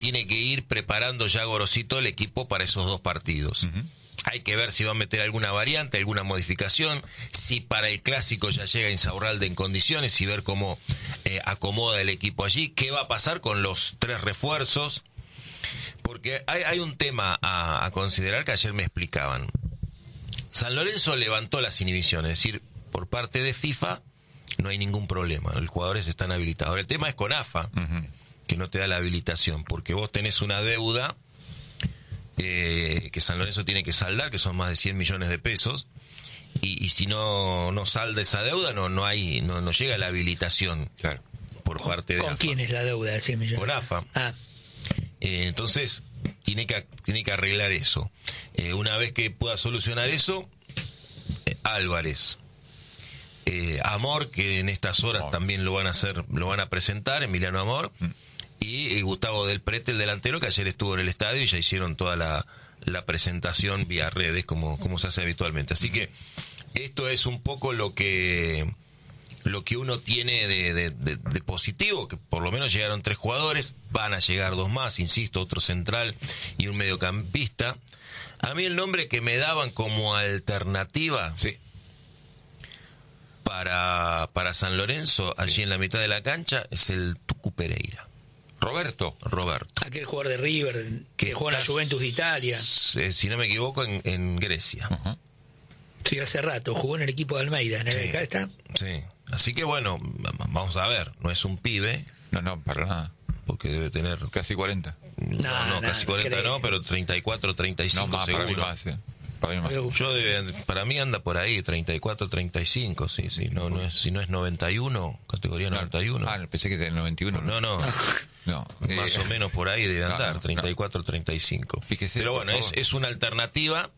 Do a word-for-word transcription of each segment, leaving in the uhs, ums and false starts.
tiene que ir preparando ya Gorosito el equipo para esos dos partidos. Uh-huh. Hay que ver si va a meter alguna variante, alguna modificación, si para el clásico ya llega Insaurralde en condiciones y ver cómo eh, acomoda el equipo allí. ¿Qué va a pasar con los tres refuerzos? Porque hay, hay un tema a, a considerar que ayer me explicaban. San Lorenzo levantó las inhibiciones, es decir, por parte de FIFA no hay ningún problema, los jugadores están habilitados. Ahora, el tema es con A F A, uh-huh. que no te da la habilitación, porque vos tenés una deuda eh, que San Lorenzo tiene que saldar, que son más de cien millones de pesos, y, y si no no salda esa deuda, no no hay no, no llega la habilitación claro. por ¿Con, parte de ¿Con A F A. quién es la deuda de cien millones? Con A F A. Ah. Eh, entonces, tiene que, tiene que arreglar eso. Eh, una vez que pueda solucionar eso, eh, Álvarez, eh, Amor, que en estas horas Amor. también lo van a hacer, lo van a presentar, Emiliano Amor, mm. y, y Gustavo Del Prete, el delantero, que ayer estuvo en el estadio y ya hicieron toda la, la presentación vía redes, como, como se hace habitualmente. Así mm. que esto es un poco lo que... lo que uno tiene de, de, de, de positivo, que por lo menos llegaron tres jugadores, van a llegar dos más, insisto, otro central y un mediocampista. A mí el nombre que me daban como alternativa sí. para, para San Lorenzo, allí sí. en la mitad de la cancha, es el Tucu Pereira. Roberto. Roberto. Aquel jugador de River que, que jugó en la Juventus de Italia. Si no me equivoco, en, en Grecia. Uh-huh. Sí, hace rato, jugó en el equipo de Almeida, ¿en el sí, acá está? Sí, así que bueno, vamos a ver, no es un pibe. No, no, para nada. Porque debe tener... Casi cuarenta. No, no, no casi cuarenta creo. no, pero treinta y cuatro, treinta y cinco no, más, seguro. Para mí más, sí. Para mí más. Yo debe, para mí anda por ahí, treinta y cuatro, treinta y cinco, sí, sí, no, no es, si no es noventa y uno, categoría no, noventa y uno. Ah, pensé que era el noventa y uno. No, no, no, no más eh, o menos por ahí debe andar, no, treinta y cuatro, no. treinta y cinco. Fíjese, pero bueno, es, es una alternativa.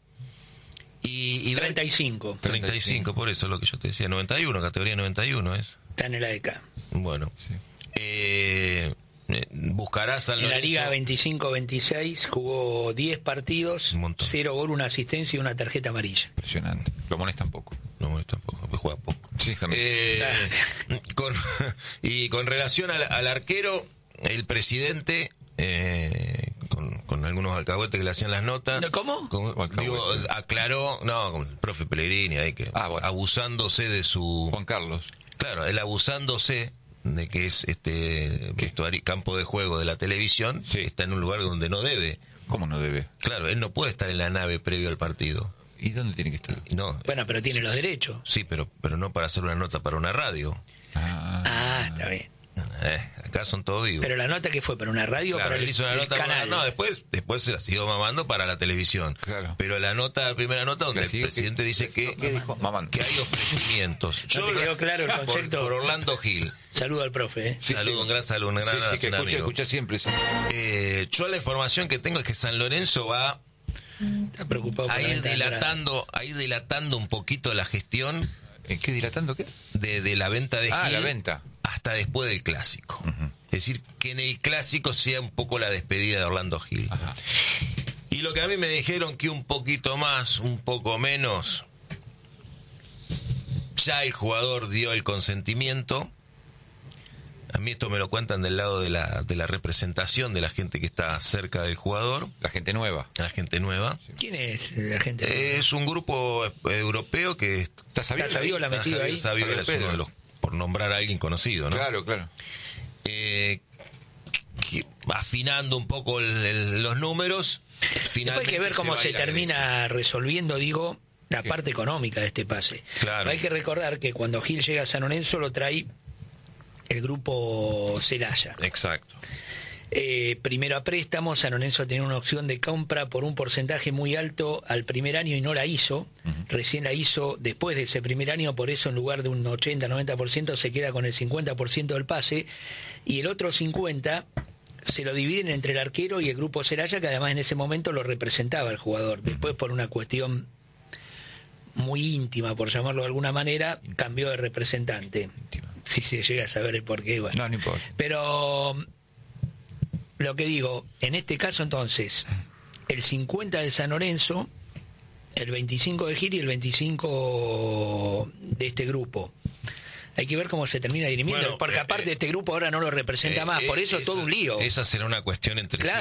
Y, y treinta y cinco. treinta y cinco, por eso es lo que yo te decía. noventa y uno, categoría noventa y uno es. Está en el A D K. Bueno. Sí. Eh, buscarás al En la Liga veinticinco veintiséis jugó diez partidos, cero gol, una asistencia y una tarjeta amarilla. Impresionante. Lo molestan poco. Lo molestan poco, pues juega poco. Sí, también. Eh, con, y con relación al, al arquero, el presidente... Eh, con, con algunos alcahuetes que le hacían las notas. ¿Cómo? Con, digo, aclaró, no, con el profe Pellegrini, ahí que ah, bueno. abusándose de su... Juan Carlos. Claro, él abusándose de que es este vestuario, campo de juego de la televisión, sí. está en un lugar donde no debe. ¿Cómo no debe? Claro, él no puede estar en la nave previo al partido. ¿Y dónde tiene que estar? No. Bueno, pero tiene los derechos. Sí, pero pero no para hacer una nota para una radio. Ah, ah está bien. Eh, acá son todos vivos. Pero la nota que fue para una radio, claro, para el, él hizo una el nota canal. Para, no, después después se la siguió mamando para la televisión. Claro. Pero la nota, la primera nota donde el presidente que, dice que, ¿qué dijo? que hay ofrecimientos. No Yo te quedó claro el concepto. Por, por Orlando Gil. Saludo al profe, ¿eh? Sí, saludo, sí. un gran saludo, un gran sí, sí, que escucha, amigo. escucha siempre. Sí. Eh, yo la información que tengo es que San Lorenzo va Está preocupado a ir dilatando, a ir dilatando un poquito la gestión. ¿En qué dilatando qué? De, de la venta de ah, Gil la venta. hasta después del clásico. Uh-huh. Es decir, que en el clásico sea un poco la despedida de Orlando Gil. Ajá. Y lo que a mí me dijeron que un poquito más, un poco menos, ya el jugador dio el consentimiento. A mí esto me lo cuentan del lado de la de la representación de la gente que está cerca del jugador. La gente nueva. La gente nueva. ¿Quién es la gente nueva? Es un grupo europeo que... ¿Está sabido la metida ahí? Sabio es uno de los, por nombrar a alguien conocido, ¿no? Claro, claro. Eh, que, afinando un poco el, el, los números. Después hay que ver cómo se, se termina resolviendo, digo, la ¿Qué? parte económica de este pase. Claro. Hay que recordar que cuando Gil llega a San Lorenzo lo trae el grupo Celaya. Exacto. Eh, primero a préstamo, San Lorenzo tenía una opción de compra por un porcentaje muy alto al primer año y no la hizo. Uh-huh. Recién la hizo después de ese primer año, por eso en lugar de un ochenta noventa por ciento se queda con el cincuenta por ciento del pase y el otro cincuenta por ciento se lo dividen entre el arquero y el grupo Celaya, que además en ese momento lo representaba el jugador. Después, por una cuestión muy íntima, por llamarlo de alguna manera, cambió de representante. Si se llega a saber el porqué, bueno. No, no importa. Pero lo que digo, en este caso entonces, el cincuenta de San Lorenzo, el veinticinco de Gil y el veinticinco de este grupo. Hay que ver cómo se termina dirimiendo, Bueno, porque eh, aparte eh, este grupo ahora no lo representa eh, más, por eh, eso esa, todo un lío. Esa será una cuestión entre Claro.